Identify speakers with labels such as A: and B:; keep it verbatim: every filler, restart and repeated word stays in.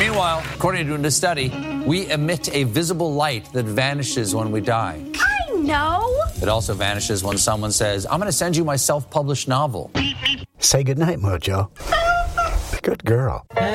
A: Meanwhile, according to a study, we emit a visible light that vanishes when we die.
B: I know.
A: It also vanishes when someone says, I'm going to send you my self-published novel.
C: Say goodnight, Mojo. Good girl.